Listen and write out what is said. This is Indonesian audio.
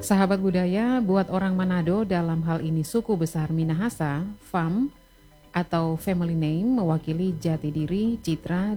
Sahabat budaya, buat orang Manado dalam hal ini suku besar Minahasa, Fam atau family name mewakili jati diri, citra,